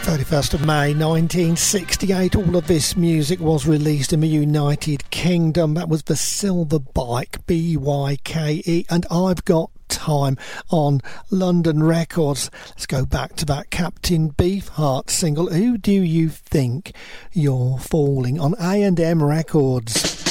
31st of May 1968. All of this music was released in the United Kingdom. That was the Silver Bike, BYKE, and I've Got Time on London Records. Let's go back to that Captain Beefheart single, Who Do You Think You're Fooling, on A&M Records.